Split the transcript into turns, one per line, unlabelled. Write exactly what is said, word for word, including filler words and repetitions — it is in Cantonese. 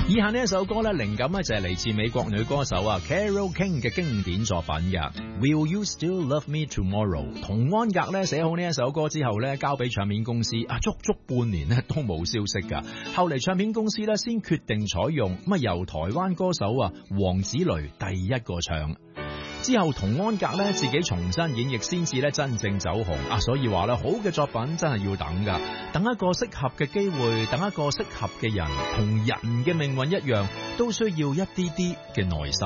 以下呢一首歌咧，靈感咧就係嚟自美國女歌手啊 Carole King 嘅經典作品嘅 Will You Still Love Me Tomorrow。童安格咧寫好呢一首歌之後咧，交俾唱片公司啊，足足半年咧都冇消息噶。後嚟唱片公司咧先決定採用，咁啊由台灣歌手啊黃子蕾第一個唱。之後童安格咧自己重新演繹，先至咧真正走紅啊！所以話咧，好嘅作品真係要等噶，等一個適合嘅機會，等一個適合嘅人，同人嘅命運一樣，都需要一啲啲嘅耐心。